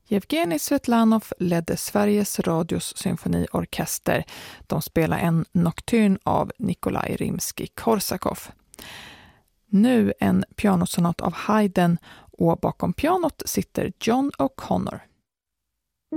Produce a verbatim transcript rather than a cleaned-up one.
Yevgenij Svetlanov ledde Sveriges Radios symfoniorkester. De spelar en nocturne av Nikolaj Rimsky-Korsakov. Nu en pianosonat av Haydn och bakom pianot sitter John O'Connor.